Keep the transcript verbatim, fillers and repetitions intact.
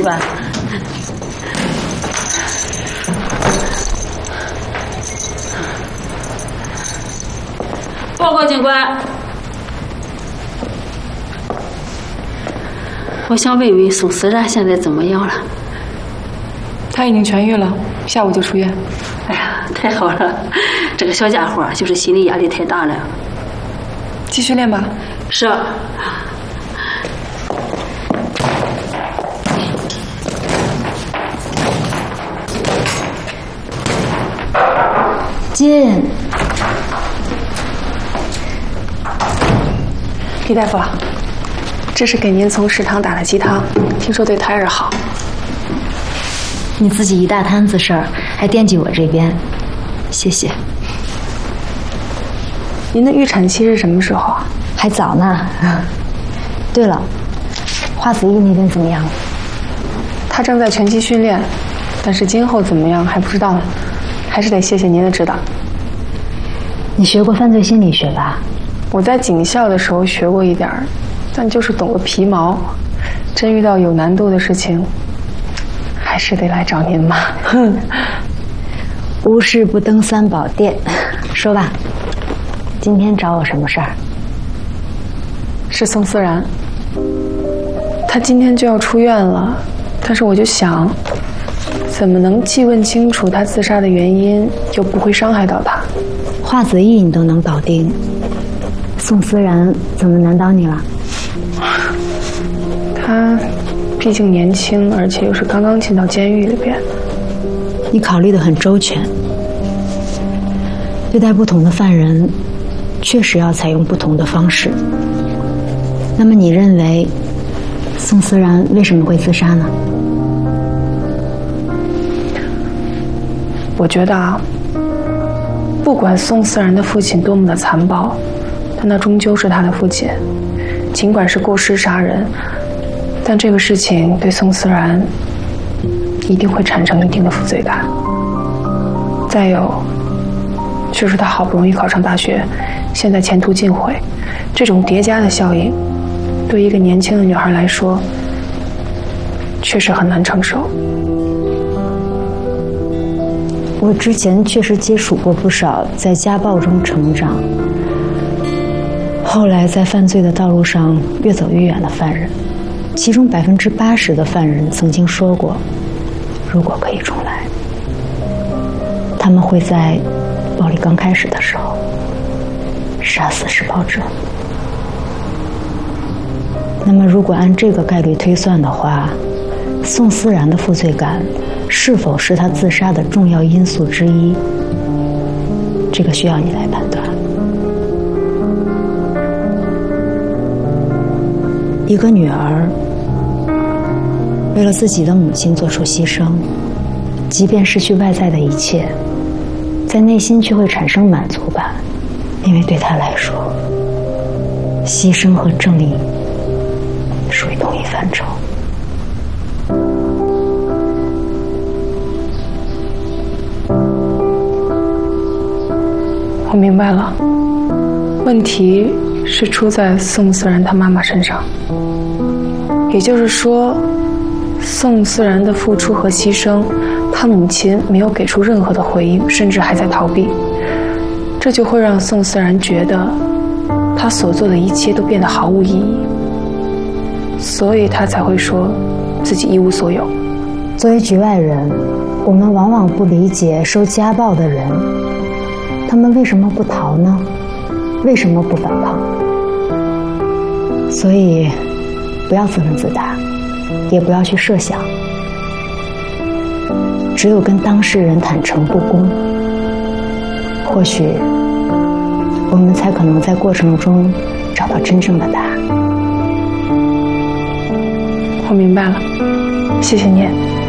吧。报告警官，我想问问宋思然现在怎么样了？ 他已经痊愈了，下午就出院。 哎呀，太好了！这个小家伙就是心理压力太大了。 继续练吧。 是。 进。 李大夫，这是给您从食堂打的鸡汤，听说对胎儿好。 你自己一大摊子事儿，还惦记我这边，谢谢。 您的预产期是什么时候啊？ 还早呢。对了，华子毅那边怎么样？ 他正在拳击训练，但是今后怎么样还不知道呢，还是得谢谢您的指导。 你学过犯罪心理学吧？ 我在警校的时候学过一点儿，但就是懂个皮毛。真遇到有难度的事情，还是得来找您嘛。哼， 无事不登三宝殿。说吧，今天找我什么事儿？ 是宋思然，他今天就要出院了，但是我就想，怎么能既问清楚他自杀的原因，又不会伤害到他？ 华子毅你都能搞定，宋思然怎么难倒你了？ 他毕竟年轻，而且又是刚刚进到监狱里边。 你考虑得很周全。对待不同的犯人，确实要采用不同的方式。那么你认为，宋思然为什么会自杀呢？ 我觉得啊，不管宋思然的父亲多么的残暴，但那终究是他的父亲。尽管是过失杀人，但这个事情对宋思然一定会产生一定的负罪感。再有，就是他好不容易考上大学，现在前途尽毁，这种叠加的效应，对一个年轻的女孩来说，确实很难承受。 我之前确实接触过不少在家暴中成长，后来在犯罪的道路上越走越远的犯人，其中百分之八十的犯人曾经说过，如果可以重来，他们会在暴力刚开始的时候杀死施暴者。那么如果按这个概率推算的话，宋思然的负罪感是否是他自杀的重要因素之一？这个需要你来判断。一个女儿为了自己的母亲做出牺牲，即便失去外在的一切，在内心却会产生满足感，因为对她来说，牺牲和正义属于同一范畴。 我明白了，问题是出在宋思然他妈妈身上。也就是说，宋思然的付出和牺牲，他母亲没有给出任何的回应，甚至还在逃避。这就会让宋思然觉得，他所做的一切都变得毫无意义，所以他才会说自己一无所有。 作为局外人，我们往往不理解受家暴的人，他们为什么不逃呢？为什么不反抗？所以，不要自问自答，也不要去设想。只有跟当事人坦诚不公，或许我们才可能在过程中找到真正的答案。 我明白了，谢谢您。